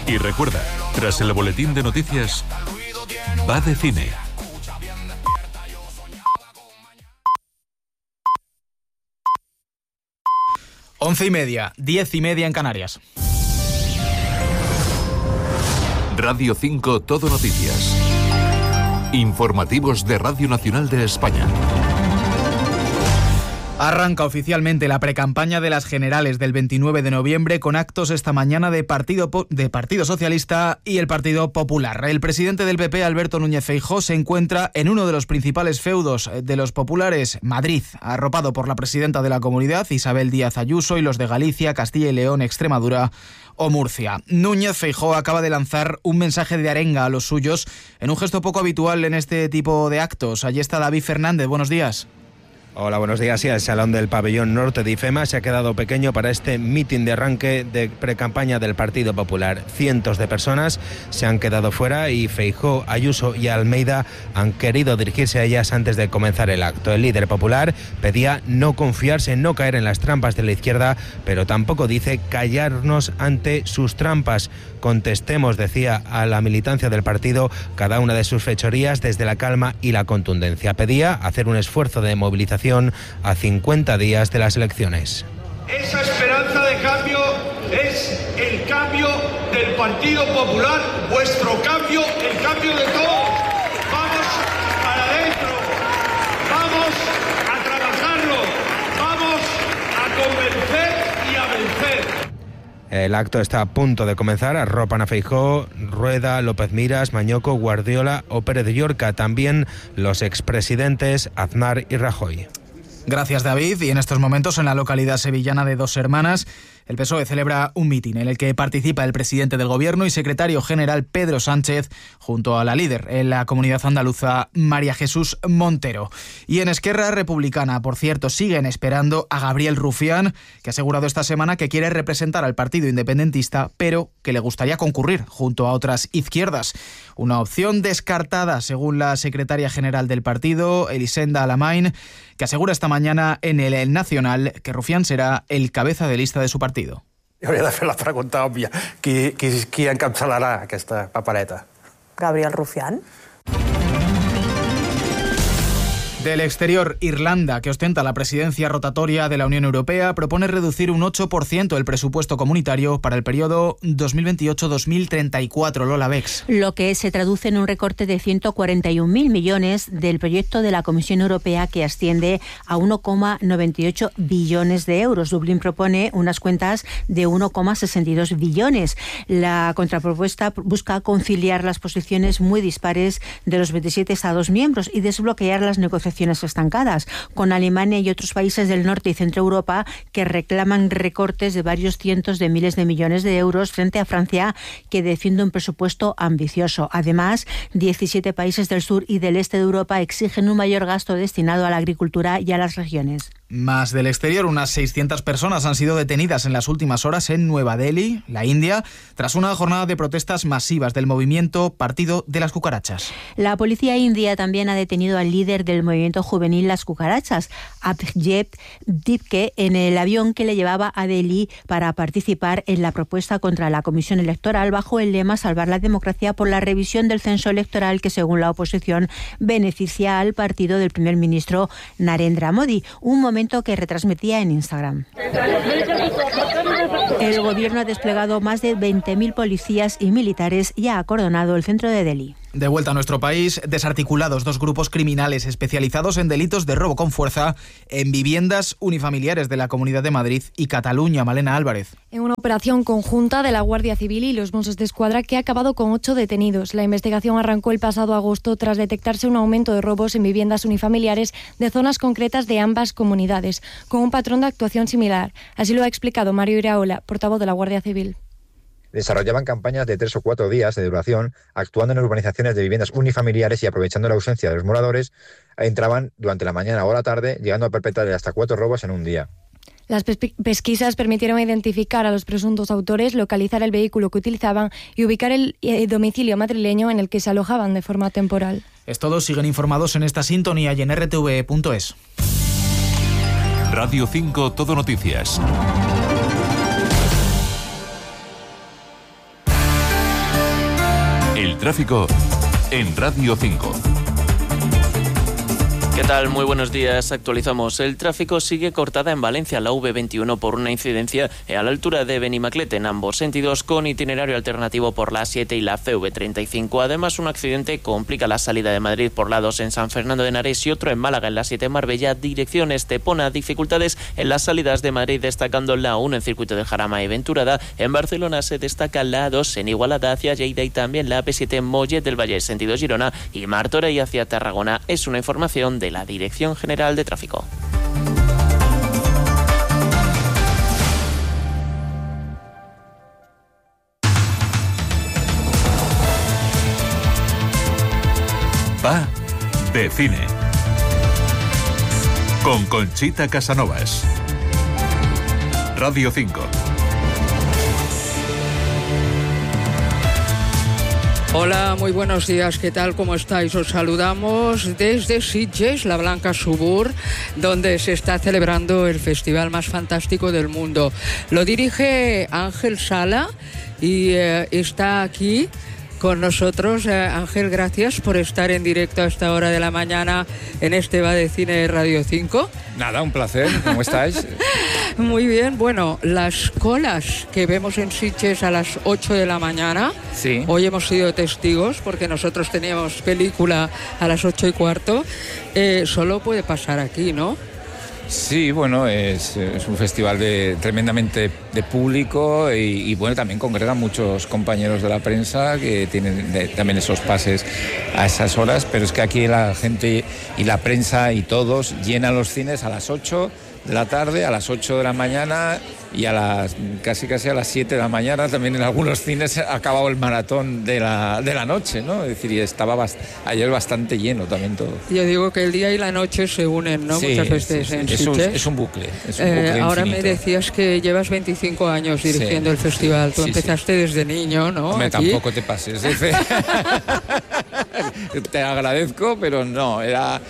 Y recuerda, tras el boletín de noticias, va de cine. 11:30, 10:30 en Canarias. Radio 5 Todo Noticias. Informativos de Radio Nacional de España. Arranca oficialmente la precampaña de las generales del 29 de noviembre con actos esta mañana de Partido Socialista y el Partido Popular. El presidente del PP, Alberto Núñez Feijóo, se encuentra en uno de los principales feudos de los populares, Madrid, arropado por la presidenta de la comunidad, Isabel Díaz Ayuso, y los de Galicia, Castilla y León, Extremadura o Murcia. Núñez Feijóo acaba de lanzar un mensaje de arenga a los suyos en un gesto poco habitual en este tipo de actos. Allí está David Fernández. Buenos días. Hola, buenos días. Sí, el salón del pabellón norte de IFEMA se ha quedado pequeño para este mitin de arranque de precampaña del Partido Popular. Cientos de personas se han quedado fuera y Feijóo, Ayuso y Almeida han querido dirigirse a ellas antes de comenzar el acto. El líder popular pedía no confiarse, no caer en las trampas de la izquierda, pero tampoco dice callarnos ante sus trampas. Contestemos, decía, a la militancia del partido cada una de sus fechorías desde la calma y la contundencia. Pedía hacer un esfuerzo de movilización a 50 días de las elecciones. Esa esperanza de cambio es el cambio del Partido Popular, vuestro cambio, el cambio de todos. Vamos para adentro, vamos a trabajarlo, vamos a convencer y a vencer. El acto está a punto de comenzar. Arropan a Feijóo, Rueda, López Miras, Mañoco, Guardiola o Pérez de Llorca. También los expresidentes Aznar y Rajoy. Gracias, David. Y en estos momentos, en la localidad sevillana de Dos Hermanas, el PSOE celebra un mitin en el que participa el presidente del Gobierno y secretario general Pedro Sánchez, junto a la líder en la comunidad andaluza, María Jesús Montero. Y en Esquerra Republicana, por cierto, siguen esperando a Gabriel Rufián, que ha asegurado esta semana que quiere representar al partido independentista, pero que le gustaría concurrir junto a otras izquierdas. Una opción descartada, según la secretaria general del partido, Elisenda Alamain, que asegura esta mañana en el Nacional que Rufián será el cabeza de lista de su partido. Hauria de fer la pregunta òbvia. Qui encapçalarà aquesta papereta? Gabriel Rufián. Del exterior, Irlanda, que ostenta la presidencia rotatoria de la Unión Europea, propone reducir un 8% el presupuesto comunitario para el periodo 2028-2034. Lola Bex. Lo que se traduce en un recorte de 141.000 millones del proyecto de la Comisión Europea, que asciende a 1,98 billones de euros. Dublín propone unas cuentas de 1,62 billones. La contrapropuesta busca conciliar las posiciones muy dispares de los 27 Estados miembros y desbloquear las negociaciones estancadas con Alemania y otros países del norte y centro Europa que reclaman recortes de varios cientos de miles de millones de euros frente a Francia, que defiende un presupuesto ambicioso. Además, 17 países del sur y del este de Europa exigen un mayor gasto destinado a la agricultura y a las regiones. Más del exterior, unas 600 personas han sido detenidas en las últimas horas en Nueva Delhi, la India, tras una jornada de protestas masivas del movimiento Partido de las Cucarachas. La policía india también ha detenido al líder del movimiento juvenil Las Cucarachas, Abhijit Dipke, en el avión que le llevaba a Delhi para participar en la propuesta contra la Comisión Electoral bajo el lema Salvar la democracia por la revisión del censo electoral que, según la oposición, beneficia al partido del primer ministro Narendra Modi. Un momento que retransmitía en Instagram. El gobierno ha desplegado más de 20.000 policías y militares y ha acordonado el centro de Delhi. De vuelta a nuestro país, desarticulados dos grupos criminales especializados en delitos de robo con fuerza en viviendas unifamiliares de la Comunidad de Madrid y Cataluña. Malena Álvarez. En una operación conjunta de la Guardia Civil y los Mossos d'Esquadra que ha acabado con 8 detenidos. La investigación arrancó el pasado agosto tras detectarse un aumento de robos en viviendas unifamiliares de zonas concretas de ambas comunidades, con un patrón de actuación similar. Así lo ha explicado Mario Iraola, portavoz de la Guardia Civil. Desarrollaban campañas de 3 o 4 días de duración, actuando en urbanizaciones de viviendas unifamiliares y aprovechando la ausencia de los moradores, entraban durante la mañana o la tarde, llegando a perpetrar hasta 4 robos en un día. Las pesquisas permitieron identificar a los presuntos autores, localizar el vehículo que utilizaban y ubicar el domicilio madrileño en el que se alojaban de forma temporal. Es todo, siguen informados en esta sintonía y en rtv.es. Radio 5 Todo Noticias. El tráfico en Radio 5. ¿Qué tal? Muy buenos días. Actualizamos. El tráfico sigue cortada en Valencia, la V21, por una incidencia a la altura de Benimaclet en ambos sentidos, con itinerario alternativo por la A7 y la CV35. Además, un accidente complica la salida de Madrid por la 2 en San Fernando de Henares y otro en Málaga en la 7 en Marbella, dirección Estepona. Dificultades en las salidas de Madrid, destacando la 1 en Circuito de Jarama y Venturada. En Barcelona se destaca la 2 en Igualada hacia Lleida y también la AP7 en Mollet del Valle, sentido Girona, y Martorell hacia Tarragona. Es una información de la Dirección General de Tráfico. Va de cine. Con Conchita Casanovas. Radio 5. Hola, muy buenos días, ¿qué tal? ¿Cómo estáis? Os saludamos desde Sitges, la Blanca Subur, donde se está celebrando el festival más fantástico del mundo. Lo dirige Ángel Sala y está aquí con nosotros. Ángel, gracias por estar en directo a esta hora de la mañana en este Va de Cine de Radio 5. Nada, un placer. ¿Cómo estáis? Muy bien. Bueno, las colas que vemos en Sitges a las 8 de la mañana, sí. Hoy hemos sido testigos porque nosotros teníamos película a las 8:15, solo puede pasar aquí, ¿no? Sí, bueno, es un festival tremendamente de público y bueno, también congregan muchos compañeros de la prensa que tienen también esos pases a esas horas, pero es que aquí la gente y la prensa y todos llenan los cines a las 8 de la tarde, a las 8 de la mañana y casi a las 7 de la mañana. También en algunos cines ha acabado el maratón de la noche, ¿no? Es decir, y estaba ayer bastante lleno también todo. Yo digo que el día y la noche se unen, ¿no? Sí, muchas veces en Sitges. Es un bucle. Ahora infinito. Me decías que llevas 25 años dirigiendo el festival. Tú empezaste desde niño, ¿no? Tampoco te pases. Te agradezco, pero no, era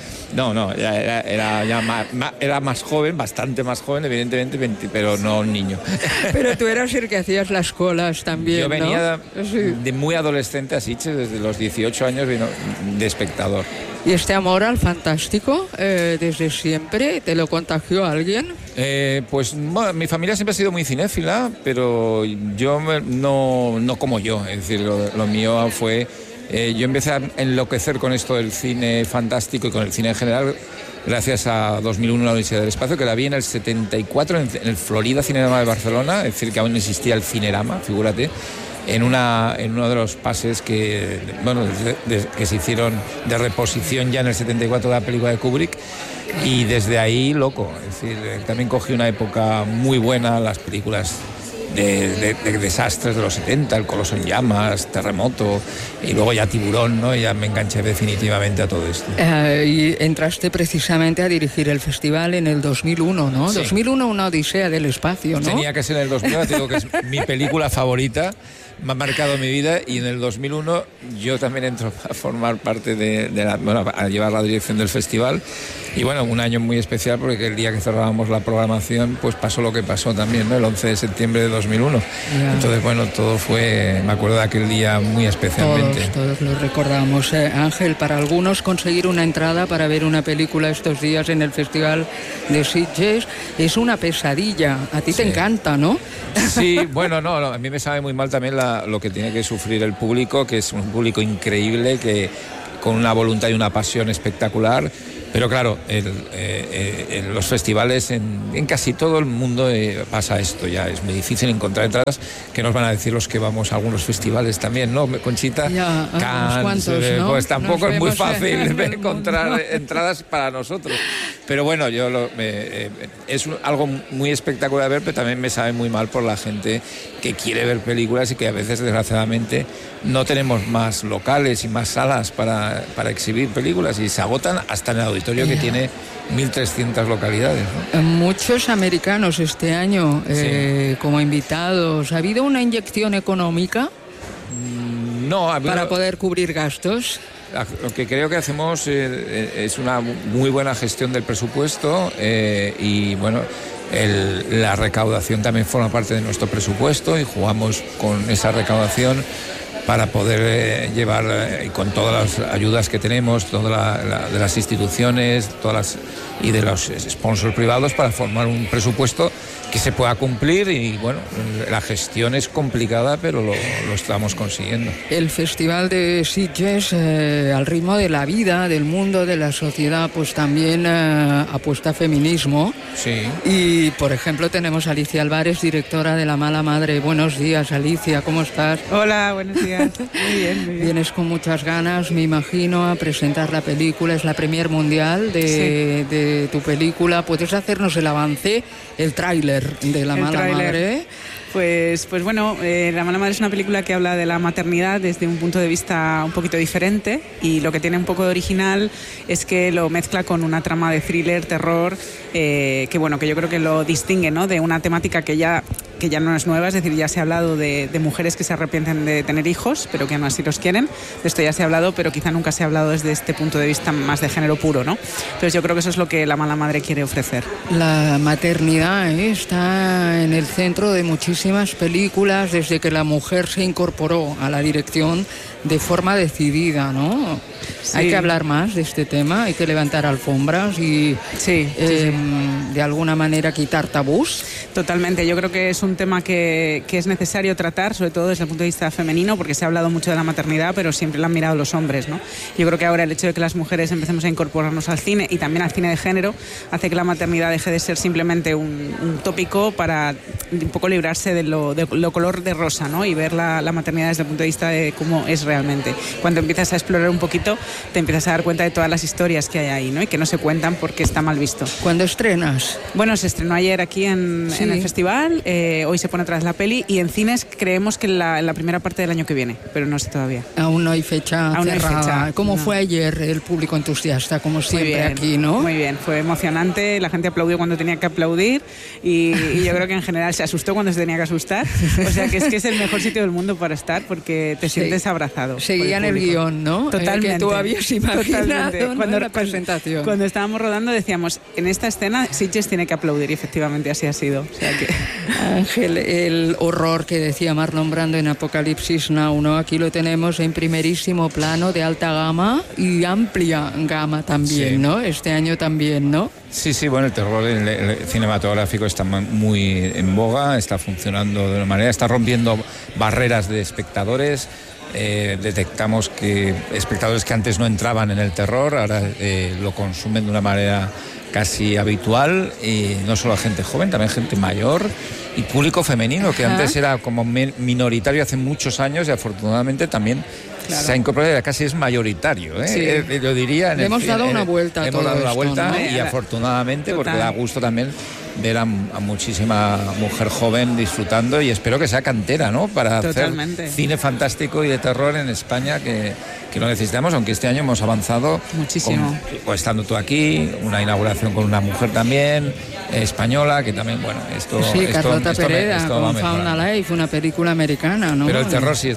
más joven, bastante más joven, evidentemente, pero no un niño. Pero tú eras el que hacías las colas también, Yo venía de muy adolescente a Sitges, desde los 18 años vino de espectador. ¿Y este amor al fantástico desde siempre te lo contagió alguien? Pues bueno, mi familia siempre ha sido muy cinéfila, pero yo no como yo, es decir, lo mío fue... yo empecé a enloquecer con esto del cine fantástico y con el cine en general gracias a 2001, la Odisea del Espacio, que la vi en el 74 en el Florida Cinerama de Barcelona, es decir, que aún existía el Cinerama, figúrate, en uno de los pases que se hicieron de reposición ya en el 74 de la película de Kubrick, y desde ahí loco, es decir, también cogí una época muy buena, las películas de desastres de los 70, El Coloso en Llamas, Terremoto, y luego ya Tiburón, ¿no? Ya me enganché definitivamente a todo esto. Y entraste precisamente a dirigir el festival en el 2001, ¿no? Sí. 2001, una Odisea del Espacio, ¿no? Tenía que ser en el 2001, te digo que es mi película favorita, me ha marcado mi vida, y en el 2001 yo también entro a formar parte a llevar la dirección del festival. Y bueno, un año muy especial porque el día que cerrábamos la programación pues pasó lo que pasó también, ¿no? El 11 de septiembre de 2001. Yeah. Entonces, bueno, todo fue, me acuerdo de aquel día muy especialmente. Todos lo recordamos. Ángel, para algunos conseguir una entrada para ver una película estos días en el Festival de Sitges es una pesadilla. A ti te encanta, ¿no? Sí, bueno, no, a mí me sabe muy mal también lo que tiene que sufrir el público, que es un público increíble, que con una voluntad y una pasión espectacular. Pero claro, en los festivales, en casi todo el mundo pasa esto ya. Es muy difícil encontrar entradas, que nos van a decir los que vamos a algunos festivales también, ¿no, Conchita? Ya, unos cuantos, ¿no? Pues tampoco es muy fácil encontrar entradas para nosotros. Pero bueno, es algo muy espectacular de ver, pero también me sabe muy mal por la gente que quiere ver películas y que a veces, desgraciadamente, no tenemos más locales y más salas para exhibir películas, y se agotan hasta en el auditorio que tiene 1.300 localidades, ¿no? Muchos americanos este año como invitados. ¿Ha habido una inyección económica? No, para poder cubrir gastos. Lo que creo que hacemos es una muy buena gestión del presupuesto, y bueno, la recaudación también forma parte de nuestro presupuesto, y jugamos con esa recaudación para poder llevar, con todas las ayudas que tenemos, de las instituciones y de los sponsors privados, para formar un presupuesto que se pueda cumplir. Y bueno, la gestión es complicada, pero lo estamos consiguiendo. El Festival de Sitges, al ritmo de la vida, del mundo, de la sociedad, pues también apuesta a feminismo. Sí. Y, por ejemplo, tenemos a Alicia Álvarez, directora de La Mala Madre. Buenos días, Alicia, ¿cómo estás? Hola, buenos días. Muy bien, muy bien. Vienes con muchas ganas, me imagino, a presentar la película. Es la premier mundial de tu película. ¿Puedes hacernos el avance, el tráiler de La Mala Madre? Pues bueno, La Mala Madre es una película que habla de la maternidad desde un punto de vista un poquito diferente, y lo que tiene un poco de original es que lo mezcla con una trama de thriller, terror, que yo creo que lo distingue, ¿no?, de una temática que ya no es nueva. Es decir, ya se ha hablado de mujeres que se arrepienten de tener hijos, pero que aún así los quieren. De esto ya se ha hablado, pero quizá nunca se ha hablado desde este punto de vista más de género puro, ¿no? Entonces yo creo que eso es lo que La Mala Madre quiere ofrecer. La maternidad está en el centro de muchísimas películas desde que la mujer se incorporó a la dirección de forma decidida, ¿no? Sí. Hay que hablar más de este tema, hay que levantar alfombras y de alguna manera quitar tabús. Totalmente, yo creo que es un tema que es necesario tratar, sobre todo desde el punto de vista femenino, porque se ha hablado mucho de la maternidad, pero siempre la han mirado los hombres, ¿no? Yo creo que ahora el hecho de que las mujeres empecemos a incorporarnos al cine, y también al cine de género, hace que la maternidad deje de ser simplemente un tópico para un poco librarse de lo color de rosa, ¿no? Y ver la maternidad desde el punto de vista de cómo es realmente. Cuando empiezas a explorar un poquito, te empiezas a dar cuenta de todas las historias que hay ahí, ¿no? Y que no se cuentan porque está mal visto. ¿Cuándo estrenas? Bueno, se estrenó ayer aquí en el festival, hoy se pone otra vez la peli, y en cines creemos que en la primera parte del año que viene, pero no sé todavía. Aún no hay fecha cerrada. No hay fecha. ¿Cómo fue ayer el público entusiasta, como siempre aquí, no? Muy bien, fue emocionante, la gente aplaudió cuando tenía que aplaudir, y yo creo que en general se asustó cuando se tenía que asustar, o sea que es el mejor sitio del mundo para estar, porque te sientes abrazado. Seguían el guión, ¿no? Totalmente. Que tú habías imaginado, ¿no? en la presentación. Cuando estábamos rodando decíamos, en esta escena Sitges tiene que aplaudir, y efectivamente así ha sido. O sea que... Ángel, el horror que decía Marlon Brando en Apocalipsis Now, ¿no? Aquí lo tenemos en primerísimo plano, de alta gama y amplia gama también, ¿no? Este año también, ¿no? Sí, bueno, el terror cinematográfico está muy en boga, está funcionando de una manera, está rompiendo barreras de espectadores. Detectamos que espectadores que antes no entraban en el terror ahora lo consumen de una manera casi habitual, y no solo gente joven, también gente mayor y público femenino, que antes era como minoritario hace muchos años, y afortunadamente también se ha incorporado, casi es mayoritario, yo diría. Hemos dado una vuelta a todo esto, hemos dado una vuelta, ¿no? Y afortunadamente, porque da gusto también ver a muchísima mujer joven disfrutando, y espero que sea cantera, ¿no? Para hacer cine fantástico y de terror en España, que lo necesitamos, aunque este año hemos avanzado muchísimo. Estando tú aquí, una inauguración con una mujer también española, que también, bueno, Carlota Pereda con Found Alive, una película americana, ¿no? Pero el terror sí,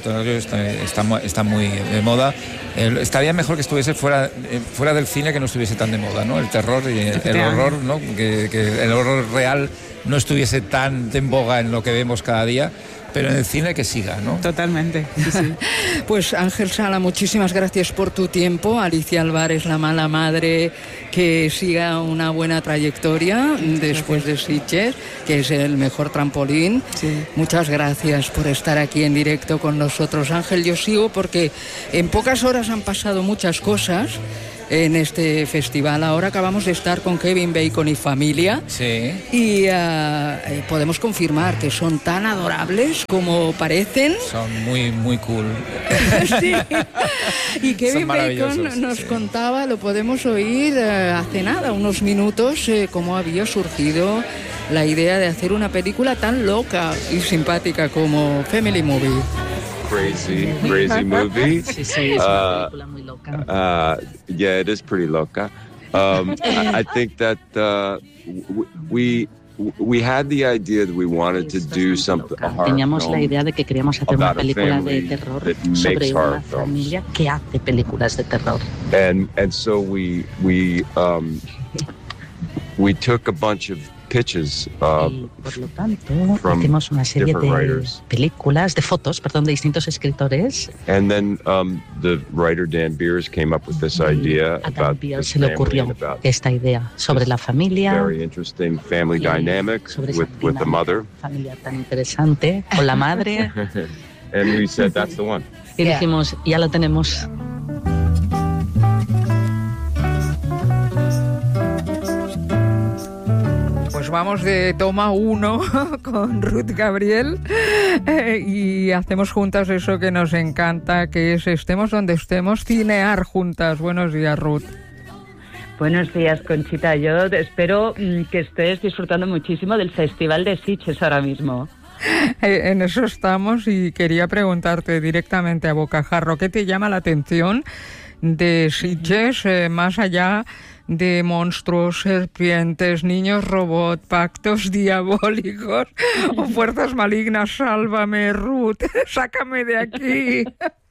está muy de moda. Estaría mejor que estuviese fuera del cine, que no estuviese tan de moda, ¿no? El terror y el horror, ¿no? Que el horror real no estuviese tan en boga en lo que vemos cada día, pero en el cine que siga, ¿no? Totalmente. Sí. Pues Ángel Sala, muchísimas gracias por tu tiempo. Alicia Álvarez, La Mala Madre, que siga una buena trayectoria después de Sitges, que es el mejor trampolín. Sí. Muchas gracias por estar aquí en directo con nosotros. Ángel, yo sigo porque en pocas horas han pasado muchas cosas en este festival. Ahora acabamos de estar con Kevin Bacon y familia. Sí. Y podemos confirmar que son tan adorables como parecen. Son muy, muy cool. Sí. Y Kevin Bacon nos contaba, lo podemos oír hace nada, unos minutos, cómo había surgido la idea de hacer una película tan loca y simpática como Family Movie. Crazy movie. Sí, es una película muy loca. Yeah, it is pretty loca. I think that we had the idea that we wanted to do something. Teníamos la idea de que queríamos hacer una película de terror sobre una familia que hace películas de terror. And so we took a bunch of pitches. Y por lo tanto, hicimos una serie de películas, de fotos, perdón, de distintos escritores. And then the writer Dan Beers came up with this idea a Dan Beers se le ocurrió esta idea sobre la familia. Very interesting family dynamics with the mother. Familia tan interesante con la madre. And we said that's the one. Y dijimos, ya lo tenemos. Pues vamos de toma 1 con Ruth Gabriel y hacemos juntas eso que nos encanta, que es estemos donde estemos, cinear juntas. Buenos días, Ruth. Buenos días, Conchita. Yo espero que estés disfrutando muchísimo del Festival de Sitges ahora mismo. En eso estamos y quería preguntarte directamente a bocajarro, ¿qué te llama la atención de Sitges, más allá de monstruos, serpientes, niños robot, pactos diabólicos o fuerzas malignas? Sálvame, Ruth, sácame de aquí.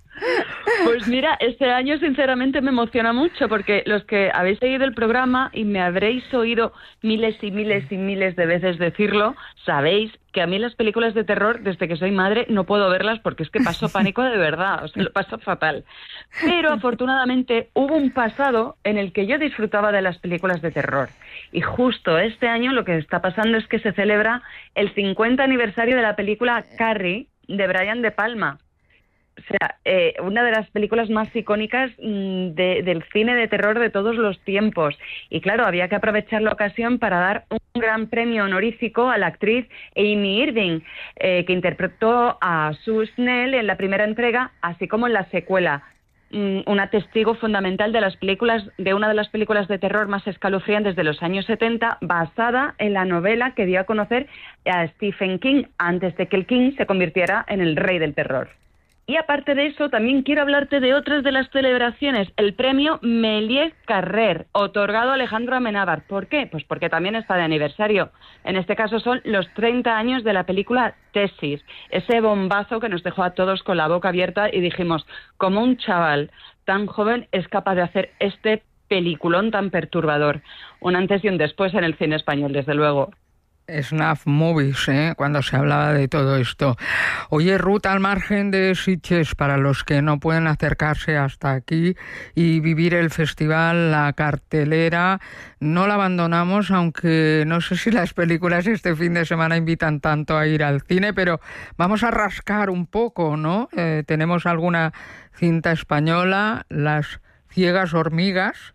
Pues mira, este año sinceramente me emociona mucho porque los que habéis seguido el programa y me habréis oído miles y miles y miles de veces decirlo, sabéis que a mí las películas de terror, desde que soy madre, no puedo verlas porque es que paso pánico de verdad, o sea, lo paso fatal. Pero afortunadamente hubo un pasado en el que yo disfrutaba de las películas de terror. Y justo este año lo que está pasando es que se celebra el 50 aniversario de la película Carrie de Brian De Palma. O sea, una de las películas más icónicas del cine de terror de todos los tiempos. Y claro, había que aprovechar la ocasión para dar un gran premio honorífico a la actriz Amy Irving, que interpretó a Sue Snell en la primera entrega, así como en la secuela. Una testigo fundamental de una de las películas de terror más escalofriantes de los años 70, basada en la novela que dio a conocer a Stephen King antes de que el King se convirtiera en el rey del terror. Y aparte de eso, también quiero hablarte de otras de las celebraciones. El premio Méliès Carrère, otorgado a Alejandro Amenábar. ¿Por qué? Pues porque también está de aniversario. En este caso son los 30 años de la película Tesis. Ese bombazo que nos dejó a todos con la boca abierta y dijimos, ¿cómo un chaval tan joven es capaz de hacer este peliculón tan perturbador? Un antes y un después en el cine español, desde luego. Snuff Movies, cuando se hablaba de todo esto. Oye, Ruth, al margen de Sitges, para los que no pueden acercarse hasta aquí y vivir el festival, la cartelera, no la abandonamos, aunque no sé si las películas este fin de semana invitan tanto a ir al cine, pero vamos a rascar un poco, ¿no? Tenemos alguna cinta española, Las ciegas hormigas.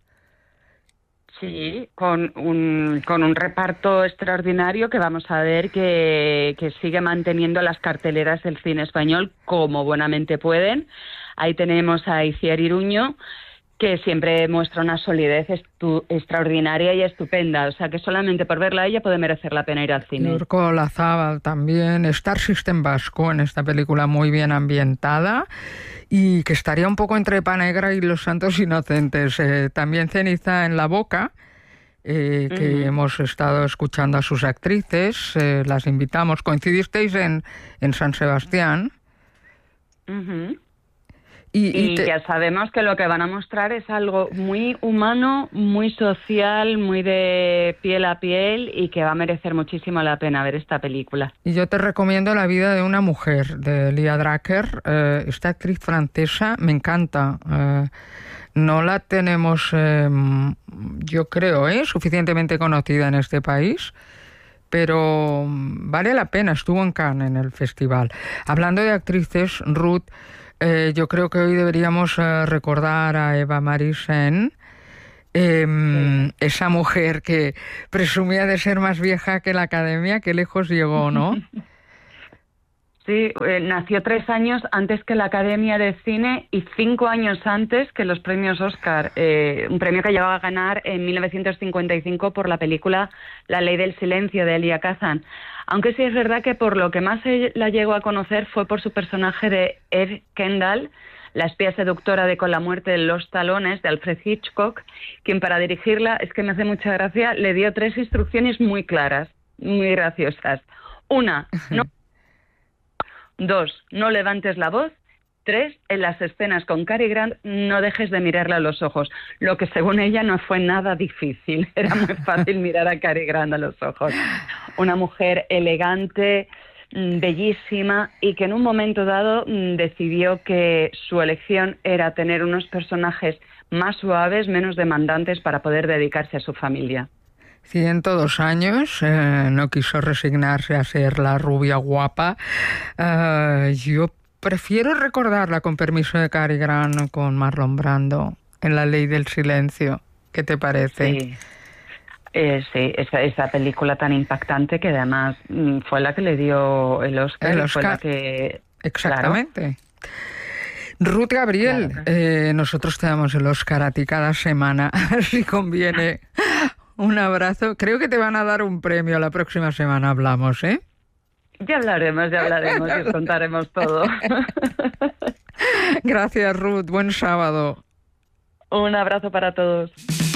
Sí, con un reparto extraordinario que vamos a ver que sigue manteniendo las carteleras del cine español como buenamente pueden. Ahí tenemos a Itziar Iruño, que siempre muestra una solidez extraordinaria y estupenda. O sea, que solamente por verla a ella puede merecer la pena ir al cine. Urko Olazábal también. Star System Vasco en esta película muy bien ambientada y que estaría un poco entre Pa Negra y Los Santos Inocentes. También Ceniza en la boca, que hemos estado escuchando a sus actrices. Las invitamos. ¿Coincidisteis en San Sebastián? Y ya sabemos que lo que van a mostrar es algo muy humano, muy social, muy de piel a piel y que va a merecer muchísimo la pena ver esta película. Y yo te recomiendo La vida de una mujer, de Lia Drucker. Esta actriz francesa me encanta. No la tenemos, yo creo, suficientemente conocida en este país, pero vale la pena. Estuvo en Cannes en el festival. Hablando de actrices, Ruth, yo creo que hoy deberíamos recordar a Eva Marie Saint, esa mujer que presumía de ser más vieja que la Academia, que lejos llegó, ¿no? Sí, nació 3 años antes que la Academia de Cine y 5 años antes que los premios Oscar, un premio que llegaba a ganar en 1955 por la película La ley del silencio de Elia Kazan. Aunque sí es verdad que por lo que más la llegó a conocer fue por su personaje de Eve Kendall, la espía seductora de Con la muerte de los talones, de Alfred Hitchcock, quien para dirigirla, es que me hace mucha gracia, le dio 3 instrucciones muy claras, muy graciosas. 1, no. 2, no levantes la voz. 3, en las escenas con Cary Grant no dejes de mirarle a los ojos, lo que según ella no fue nada difícil, era muy fácil mirar a Cary Grant a los ojos. Una mujer elegante, bellísima, y que en un momento dado decidió que su elección era tener unos personajes más suaves, menos demandantes para poder dedicarse a su familia. 102 años, no quiso resignarse a ser la rubia guapa. Yo prefiero recordarla, con permiso de Cary Grant, con Marlon Brando, en La Ley del Silencio. ¿Qué te parece? Sí. Sí, esa película tan impactante que además fue la que le dio el Oscar. El Oscar. Fue la que, exactamente. Claro. Ruth Gabriel, claro. Nosotros te damos el Oscar a ti cada semana, si conviene. Un abrazo. Creo que te van a dar un premio la próxima semana, hablamos, ¿eh? Ya hablaremos y os contaremos todo. Gracias, Ruth. Buen sábado. Un abrazo para todos.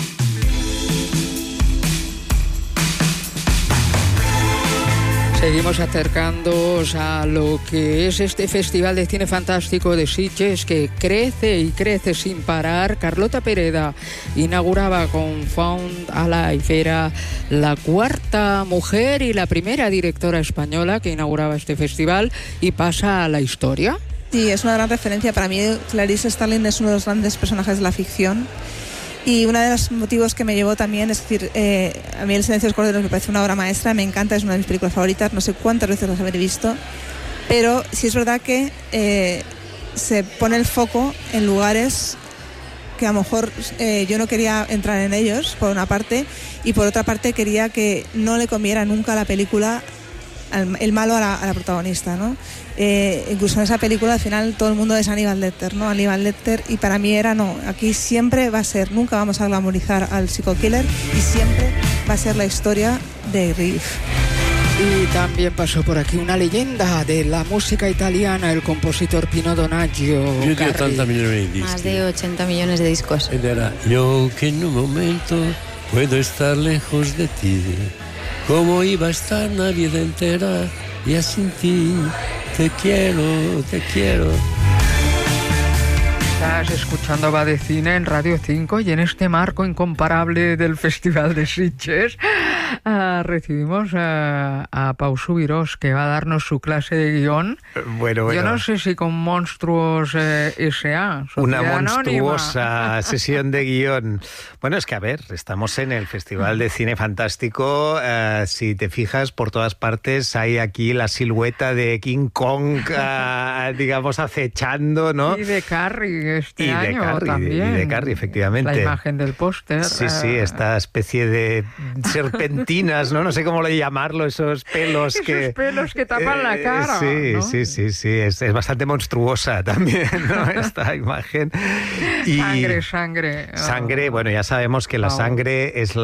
Seguimos acercándonos a lo que es este Festival de Cine Fantástico de Sitges, que crece y crece sin parar. Carlota Pereda inauguraba con Found Alive, era la cuarta mujer y la primera directora española que inauguraba este festival y pasa a la historia. Sí, es una gran referencia. Para mí Clarice Starling es uno de los grandes personajes de la ficción. Y uno de los motivos que me llevó también, es decir, a mí El silencio de los corderos me parece una obra maestra, me encanta, es una de mis películas favoritas, no sé cuántas veces las habré visto, pero sí es verdad que se pone el foco en lugares que a lo mejor yo no quería entrar en ellos, por una parte, y por otra parte quería que no le comiera nunca a la película el malo a la protagonista, ¿no? Incluso en esa película al final todo el mundo es Aníbal Lecter, ¿no? Aníbal Lecter, y para mí era no, aquí siempre va a ser, nunca vamos a glamorizar al psico-killer y siempre va a ser la historia de Riff. Y también pasó por aquí una leyenda de la música italiana, el compositor Pino Donaggio. Più di 80 millones de discos. Más de 80 millones de discos. Ed era yo que en un momento puedo estar lejos de ti. ¿Cómo iba a estar una vida entera ya sin ti? Te quiero, te quiero. Estás escuchando Va de Cine en Radio 5 y en este marco incomparable del Festival de Sitges recibimos a Pau Subirós, que va a darnos su clase de guión. Bueno. Yo no sé si con Monstruos S.A. Una monstruosa sesión de guión. Bueno, es que a ver, estamos en el Festival de Cine Fantástico. Si te fijas, por todas partes hay aquí la silueta de King Kong, digamos, acechando, ¿no? Y de Carrie este año también. Y de Carrie, efectivamente. La imagen del póster. Sí, esta especie de serpentinas, ¿no? No sé cómo llamarlo, esos pelos esos pelos que tapan la cara. Sí, ¿no? sí. Es bastante monstruosa también, ¿no? Esta imagen. Y sangre, bueno, ya sabemos que la sangre es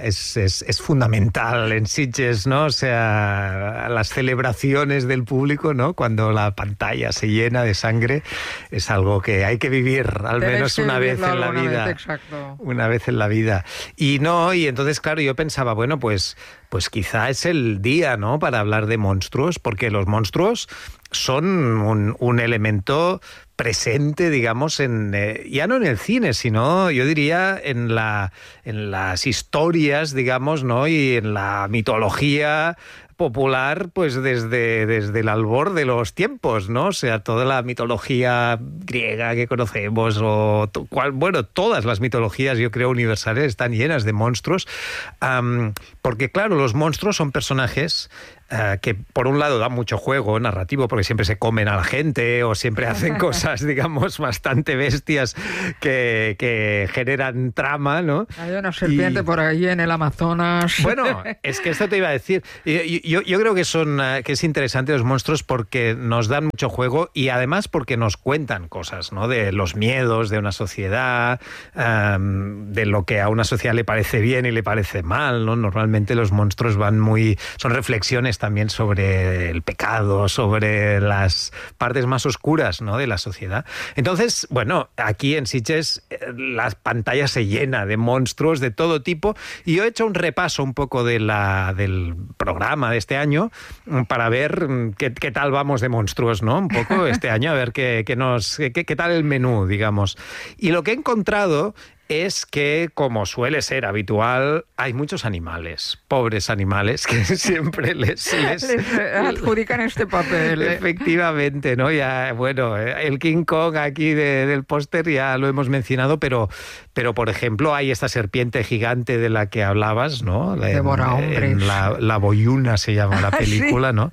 fundamental en Sitges, ¿no? O sea, las celebraciones del público, ¿no? Cuando la pantalla se llena de sangre, es algo que hay que vivir al menos una vez en la vida. Exacto. Una vez en la vida. Y entonces, claro, yo pensaba, bueno, pues quizá es el día, ¿no?, para hablar de monstruos, porque los monstruos son un elemento presente, digamos, ya no en el cine, sino, yo diría, en las historias, digamos, ¿no?, y en la mitología popular, pues desde el albor de los tiempos, ¿no? O sea, toda la mitología griega que conocemos, todas las mitologías, yo creo, universales, están llenas de monstruos, porque, claro, los monstruos son personajes que por un lado dan mucho juego narrativo, porque siempre se comen a la gente o siempre hacen cosas, digamos, bastante bestias que generan trama, ¿no? Hay una serpiente por ahí en el Amazonas. Bueno, es que esto te iba a decir. Yo creo que es interesante los monstruos porque nos dan mucho juego y además porque nos cuentan cosas, ¿no? De los miedos de una sociedad, de lo que a una sociedad le parece bien y le parece mal, ¿no? Normalmente los monstruos son reflexiones también sobre el pecado, sobre las partes más oscuras, ¿no?, de la sociedad. Entonces, bueno, aquí en Sitges la pantalla se llena de monstruos de todo tipo y yo he hecho un repaso un poco del programa de este año para ver qué tal vamos de monstruos, ¿no? Un poco este año, a ver qué tal el menú, digamos. Y lo que he encontrado es que, como suele ser habitual, hay muchos animales, pobres animales, que siempre les adjudican este papel. Efectivamente, ¿no? Ya, bueno, el King Kong aquí del póster ya lo hemos mencionado, pero por ejemplo hay esta serpiente gigante de la que hablabas, ¿no? Devora hombres. La Boyuna se llama la película, Sí. ¿no?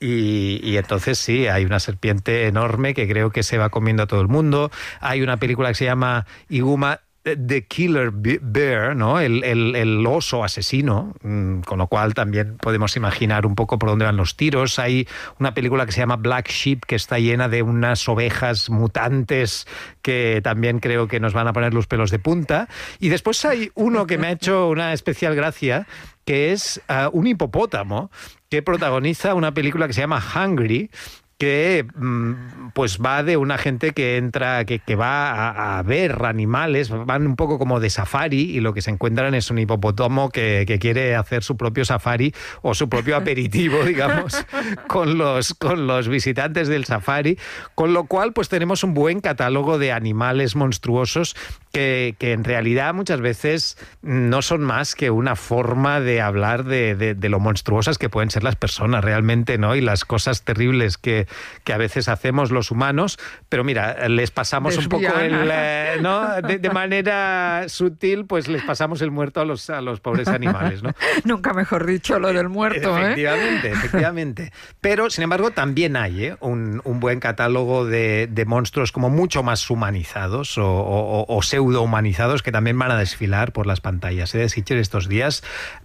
Y entonces sí, hay una serpiente enorme que creo que se va comiendo a todo el mundo. Hay una película que se llama Iguma, The Killer Bear, ¿no? El oso asesino, con lo cual también podemos imaginar un poco por dónde van los tiros. Hay una película que se llama Black Sheep, que está llena de unas ovejas mutantes que también creo que nos van a poner los pelos de punta. Y después hay uno que me ha hecho una especial gracia, que es un hipopótamo que protagoniza una película que se llama Hungry, que pues va de una gente que entra, que va a ver animales, van un poco como de safari y lo que se encuentran es un hipopótamo que quiere hacer su propio safari o su propio aperitivo, digamos, con los visitantes del safari, con lo cual pues tenemos un buen catálogo de animales monstruosos que en realidad muchas veces no son más que una forma de hablar de lo monstruosas que pueden ser las personas realmente, ¿no? Y las cosas terribles que a veces hacemos los humanos, pero mira, les pasamos Desviana. un poco ¿no? De manera sutil, pues les pasamos el muerto a los pobres animales, ¿no? Nunca mejor dicho lo del muerto, Efectivamente. Pero, sin embargo, también hay un buen catálogo de monstruos como mucho más humanizados o pseudo-humanizados que también van a desfilar por las pantallas de Sitges estos días.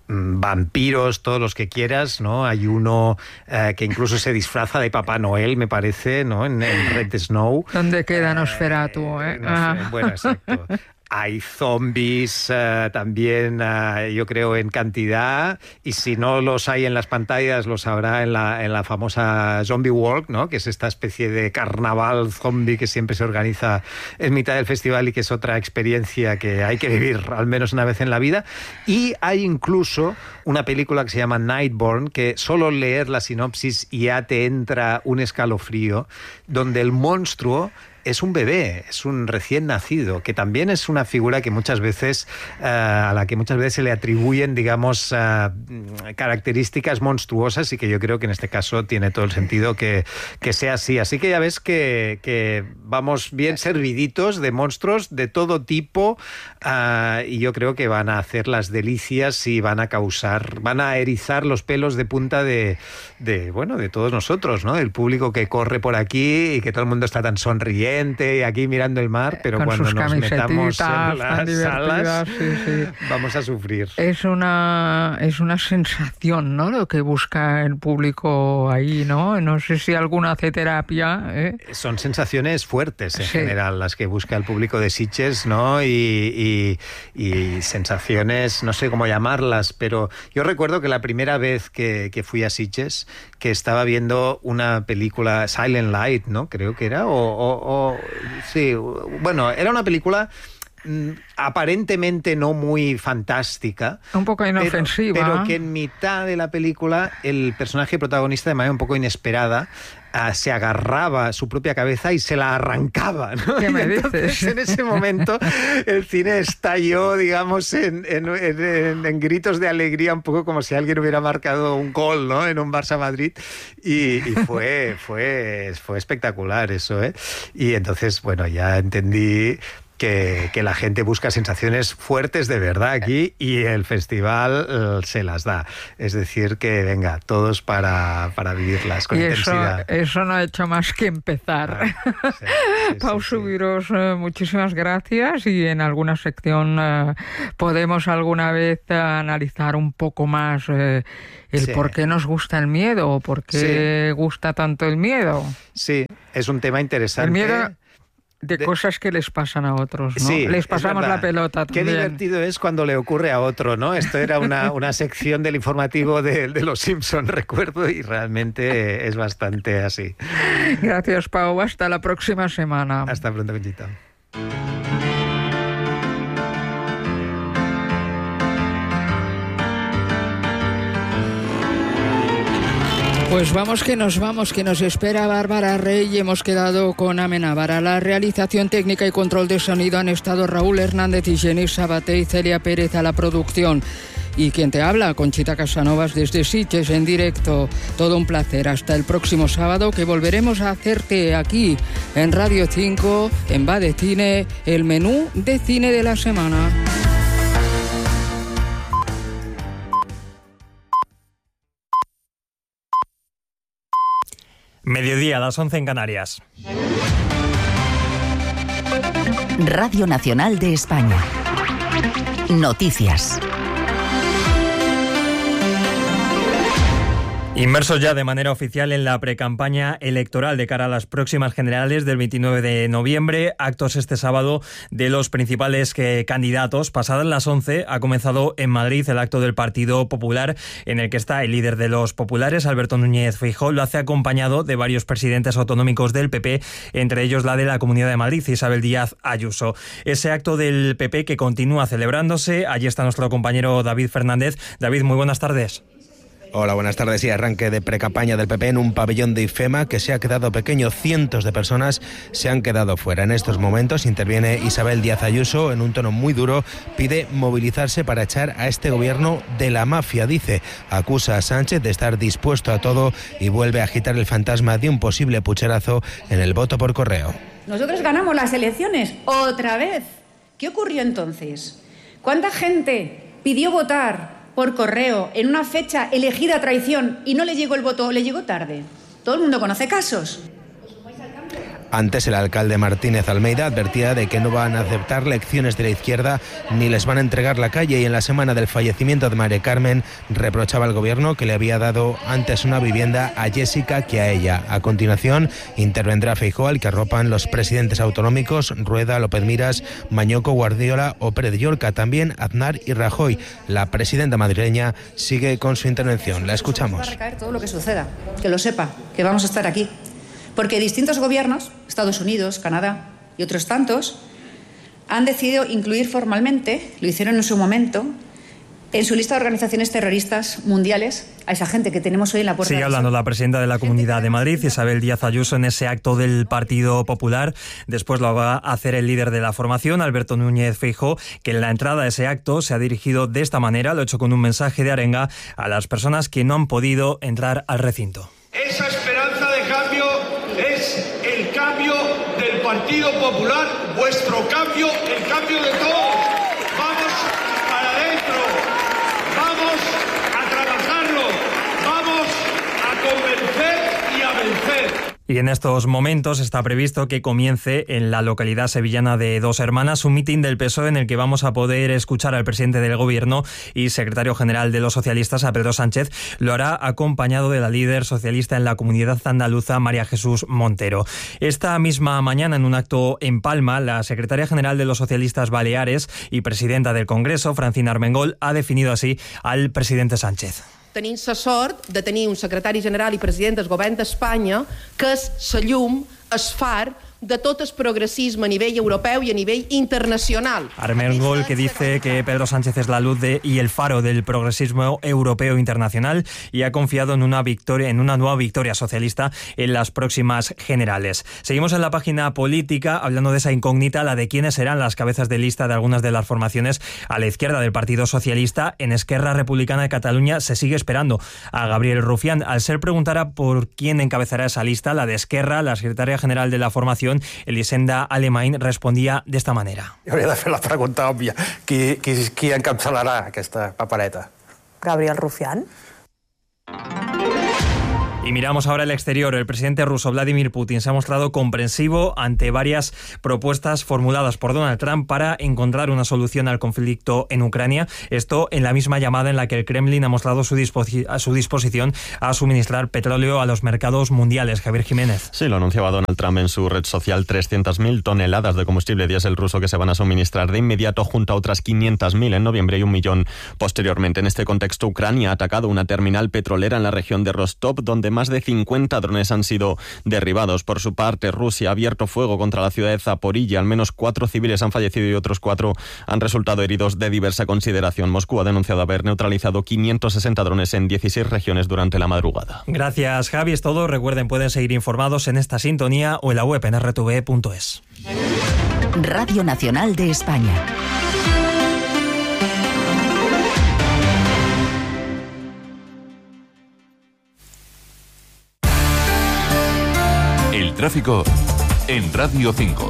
Vampiros, todos los que quieras, ¿no? Hay uno que incluso se disfraza de Papá Noel, me parece, ¿no? En Red Snow. ¿Dónde queda Nosferatu? No sé, bueno, exacto. Hay zombies también, yo creo, en cantidad, y si no los hay en las pantallas, los habrá en la famosa Zombie Walk, ¿no? Que es esta especie de carnaval zombie que siempre se organiza en mitad del festival y que es otra experiencia que hay que vivir al menos una vez en la vida. Y hay incluso una película que se llama Nightborn, que solo leer la sinopsis ya te entra un escalofrío, donde el monstruo es un bebé, es un recién nacido, que también es una figura que muchas veces a la que muchas veces se le atribuyen, digamos, características monstruosas, y que yo creo que en este caso tiene todo el sentido que sea así. Así que ya ves que vamos bien serviditos de monstruos de todo tipo, y yo creo que van a hacer las delicias y van a erizar los pelos de punta de todos nosotros, ¿no? Del público que corre por aquí y que todo el mundo está tan sonriente y aquí mirando el mar, pero con cuando nos metamos en las salas, sí. vamos a sufrir. Es una sensación, ¿no? Lo que busca el público ahí, ¿no? No sé si alguno hace terapia, ¿eh? Son sensaciones fuertes en general las que busca el público de Sitges, ¿no? Y sensaciones, no sé cómo llamarlas, pero yo recuerdo que la primera vez que fui a Sitges, que estaba viendo una película, Silent Light, ¿no? Creo que era, sí, bueno, era una película aparentemente no muy fantástica, un poco inofensiva, pero que en mitad de la película el personaje protagonista, de manera un poco inesperada, se agarraba a su propia cabeza y se la arrancaba, ¿no? ¿Qué me entonces, dices? En ese momento el cine estalló, digamos, en gritos de alegría, un poco como si alguien hubiera marcado un gol, ¿no? En un Barça-Madrid, y fue espectacular eso, ¿eh? Y entonces, bueno, ya entendí que la gente busca sensaciones fuertes de verdad aquí, y el festival se las da. Es decir, que venga, todos para vivirlas con intensidad. Eso no ha hecho más que empezar. Pau Subiros, muchísimas gracias, y en alguna sección podemos alguna vez analizar un poco más por qué nos gusta el miedo, o por qué gusta tanto el miedo. Sí, es un tema interesante. El miedo de cosas que les pasan a otros, ¿no? Sí, les pasamos la pelota también. Qué divertido es cuando le ocurre a otro, ¿no? Esto era una sección del informativo de Los Simpson, recuerdo, y realmente es bastante así. Gracias, Pau. Hasta la próxima semana. Hasta pronto, Conchita. Pues vamos, que nos espera Bárbara Rey y hemos quedado con Amenábar. A la realización técnica y control de sonido han estado Raúl Hernández y Jenny Sabaté y Celia Pérez a la producción. Y quien te habla, Conchita Casanovas desde Sitges en directo. Todo un placer. Hasta el próximo sábado, que volveremos a hacerte aquí en Radio 5, en Va de Cine, el menú de cine de la semana. Mediodía, a las 11 en Canarias. Radio Nacional de España. Noticias. Inmersos ya de manera oficial en la precampaña electoral de cara a las próximas generales del 29 de noviembre, actos este sábado de los principales candidatos. Pasadas las 11 ha comenzado en Madrid el acto del Partido Popular, en el que está el líder de los populares, Alberto Núñez Feijóo. Lo hace acompañado de varios presidentes autonómicos del PP, entre ellos la de la Comunidad de Madrid, Isabel Díaz Ayuso. Ese acto del PP que continúa celebrándose. Allí está nuestro compañero David Fernández. David, muy buenas tardes. Hola, buenas tardes. Y arranque de precampaña del PP en un pabellón de IFEMA que se ha quedado pequeño. Cientos de personas se han quedado fuera. En estos momentos interviene Isabel Díaz Ayuso en un tono muy duro. Pide movilizarse para echar a este gobierno de la mafia, dice. Acusa a Sánchez de estar dispuesto a todo y vuelve a agitar el fantasma de un posible pucherazo en el voto por correo. Nosotros ganamos las elecciones otra vez. ¿Qué ocurrió entonces? ¿Cuánta gente pidió votar por correo en una fecha elegida a traición y no le llegó el voto o le llegó tarde? Todo el mundo conoce casos. Antes, el alcalde Martínez Almeida advertía de que no van a aceptar lecciones de la izquierda ni les van a entregar la calle, y en la semana del fallecimiento de María Carmen reprochaba al gobierno que le había dado antes una vivienda a Jessica que a ella. A continuación intervendrá Feijóo, al que arropan los presidentes autonómicos Rueda, López Miras, Mañoco, Guardiola o Pérez de Llorca, también Aznar y Rajoy. La presidenta madrileña sigue con su intervención. La escuchamos. Va a recaer todo lo que suceda, que lo sepa, que vamos a estar aquí. Porque distintos gobiernos, Estados Unidos, Canadá y otros tantos, han decidido incluir formalmente, lo hicieron en su momento, en su lista de organizaciones terroristas mundiales a esa gente que tenemos hoy en la puerta. Sigue hablando la presidenta de la Comunidad de Madrid, Isabel Díaz Ayuso, en ese acto del Partido Popular. Después lo va a hacer el líder de la formación, Alberto Núñez Feijóo, que en la entrada a ese acto se ha dirigido de esta manera, lo ha hecho con un mensaje de arenga a las personas que no han podido entrar al recinto. Esa esperanza de cambio es el cambio del Partido Popular, vuestro cambio, el cambio de todos. Vamos para adentro, vamos a trabajarlo, vamos a convencer y a vencer. Y en estos momentos está previsto que comience en la localidad sevillana de Dos Hermanas un mitin del PSOE en el que vamos a poder escuchar al presidente del Gobierno y secretario general de los socialistas, a Pedro Sánchez. Lo hará acompañado de la líder socialista en la Comunidad Andaluza, María Jesús Montero. Esta misma mañana, en un acto en Palma, la secretaria general de los socialistas baleares y presidenta del Congreso, Francina Armengol, ha definido así al presidente Sánchez. Tenim la sort de tenir un secretari general i president del govern d'Espanya que és la llum, el far de tot el progressisme a nivell europeu i a nivell internacional. Armengol, que dice que Pedro Sánchez es la luz y el faro del progresismo europeo internacional, y ha confiado en una nueva victoria socialista en las próximas generales. Seguimos en la página política hablando de esa incógnita, la de quiénes serán las cabezas de lista de algunas de las formaciones a la izquierda del Partido Socialista. En Esquerra Republicana de Cataluña se sigue esperando a Gabriel Rufián. Al ser preguntada por quién encabezará esa lista, la de Esquerra, la secretaria general de la formación, Elisenda Alemany, respondía de esta manera. Hauria de fer la pregunta òbvia. Qui encapçalarà aquesta papereta? Gabriel Rufián. Y miramos ahora el exterior. El presidente ruso Vladimir Putin se ha mostrado comprensivo ante varias propuestas formuladas por Donald Trump para encontrar una solución al conflicto en Ucrania. Esto en la misma llamada en la que el Kremlin ha mostrado su disposición a suministrar petróleo a los mercados mundiales. Javier Jiménez. Sí, lo anunciaba Donald Trump en su red social. 300.000 toneladas de combustible diésel ruso que se van a suministrar de inmediato, junto a otras 500.000 en noviembre y 1 millón posteriormente. En este contexto, Ucrania ha atacado una terminal petrolera en la región de Rostov, donde más de 50 drones han sido derribados. Por su parte, Rusia ha abierto fuego contra la ciudad de Zaporilla. Al menos 4 civiles han fallecido y otros 4 han resultado heridos de diversa consideración. Moscú ha denunciado haber neutralizado 560 drones en 16 regiones durante la madrugada. Gracias, Javi. Es todo. Recuerden, pueden seguir informados en esta sintonía o en la web en rtve.es. Radio Nacional de España. El tráfico en Radio 5.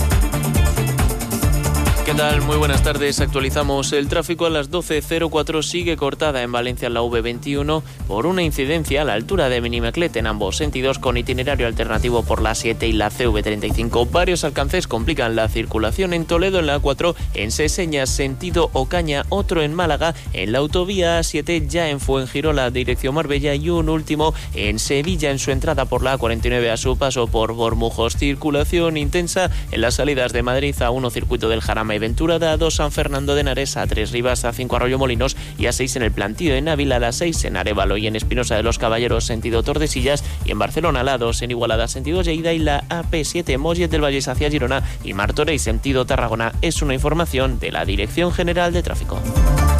¿Qué tal? Muy buenas tardes. Actualizamos el tráfico. A las 12:04 sigue cortada en Valencia la V21 por una incidencia a la altura de Benimaclet en ambos sentidos, con itinerario alternativo por la 7 y la CV35. Varios alcances complican la circulación en Toledo en la A4, en Seseñas sentido Ocaña, otro en Málaga, en la autovía A7 ya en Fuengirola dirección Marbella y un último en Sevilla en su entrada por la A49 a su paso por Bormujos. Circulación intensa en las salidas de Madrid, A1 circuito del Jarama y Ventura, A2 San Fernando de Henares, A3 Rivas, A5 Arroyomolinos y A6 en el Plantío en Ávila, A6 en Arévalo y en Espinosa de los Caballeros sentido Tordesillas, y en Barcelona la A2 en Igualada sentido Lleida y la AP7 Mollet del Valles hacia Girona y Martorell sentido Tarragona. Es una información de la Dirección General de Tráfico.